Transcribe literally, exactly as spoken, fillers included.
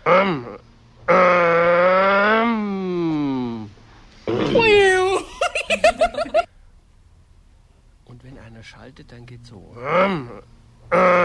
Ähm, ähm. Und wenn einer schaltet, dann geht's so. Ähm, ähm.